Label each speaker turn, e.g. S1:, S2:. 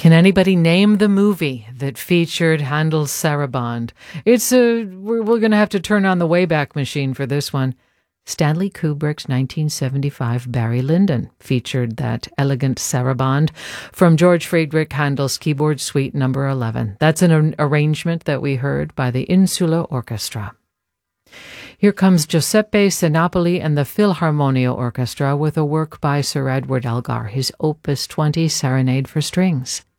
S1: Can anybody name the movie that featured Handel's Sarabande? We're going to have to turn on the Wayback Machine for this one. Stanley Kubrick's 1975 Barry Lyndon featured that elegant sarabande from George Friedrich Handel's Keyboard Suite No. 11. That's an arrangement that we heard by the Insula Orchestra. Here comes Giuseppe Sinopoli and the Philharmonia Orchestra with a work by Sir Edward Elgar, his Opus 20 Serenade for Strings.